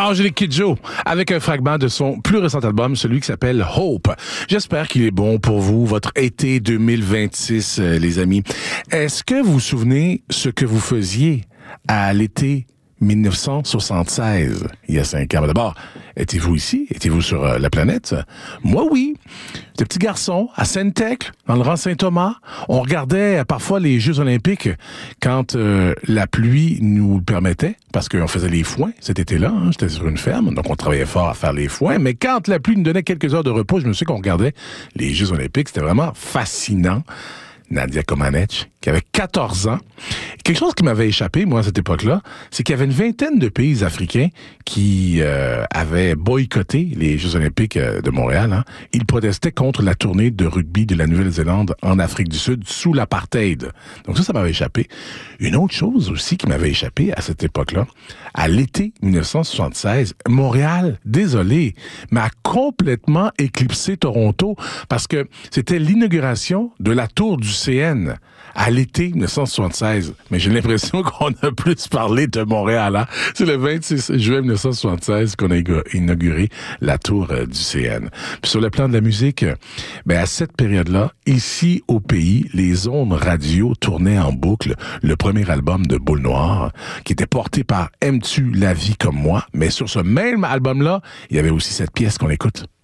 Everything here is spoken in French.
Angélique Kidjo, avec un fragment de son plus récent album, celui qui s'appelle Hope. J'espère qu'il est bon pour vous, votre été 2026, les amis. Est-ce que vous vous souvenez ce que vous faisiez à l'été 1976, il y a 5 ans? D'abord, étiez-vous ici? Étiez-vous sur la planète? Moi, oui. J'étais petit garçon à Sainte-Thècle, dans le rang Saint-Thomas. On regardait parfois les Jeux olympiques quand la pluie nous le permettait, parce qu'on faisait les foins cet été-là. Hein, j'étais sur une ferme, donc on travaillait fort à faire les foins. Mais quand la pluie nous donnait quelques heures de repos, je me souviens qu'on regardait les Jeux olympiques. C'était vraiment fascinant. Nadia Comaneci, qui avait 14 ans. Quelque chose qui m'avait échappé, moi, à cette époque-là, c'est qu'il y avait une vingtaine de pays africains qui avaient boycotté les Jeux olympiques de Montréal. Hein. Ils protestaient contre la tournée de rugby de la Nouvelle-Zélande en Afrique du Sud sous l'apartheid. Donc ça m'avait échappé. Une autre chose aussi qui m'avait échappé à cette époque-là, à l'été 1976, Montréal, désolé, mais a complètement éclipsé Toronto parce que c'était l'inauguration de la tour du CN à l'été 1976. Mais j'ai l'impression qu'on a plus parlé de Montréal. Hein? C'est le 26 juin 1976 qu'on a inauguré la tour du CN. Puis sur le plan de la musique, à cette période-là, ici au pays, les ondes radio tournaient en boucle le premier album de Boule Noire, qui était porté par Aimes-tu la vie comme moi? Mais sur ce même album-là, il y avait aussi cette pièce qu'on écoute.